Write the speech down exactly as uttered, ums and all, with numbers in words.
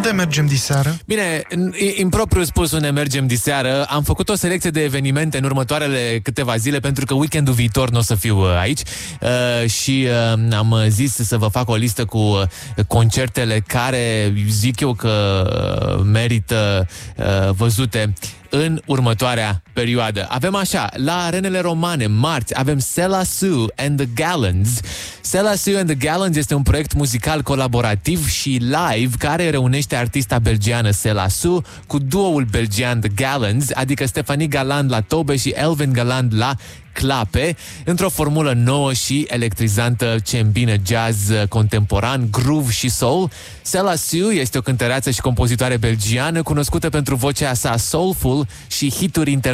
Unde mergem diseară? Bine, impropriu spus unde mergem diseară. Am făcut o selecție de evenimente în următoarele câteva zile, pentru că weekendul viitor nu o să fiu aici uh, și uh, am zis să vă fac o listă cu uh, concertele care zic eu că uh, merită uh, văzute în următoarea perioadă. Avem așa, la arenele romane, marți, avem Sela Sue and the Gallants. Sela Sue and the Gallants este un proiect muzical colaborativ și live care reunește artista belgiană Sela Sue cu duoul belgian The Gallants, adică Stephanie Galland la tobe și Elvin Galland la clape, într-o formulă nouă și electrizantă ce îmbină jazz contemporan, groove și soul. Sela Sue este o cântăreață și compozitoare belgiană cunoscută pentru vocea sa soulful și hituri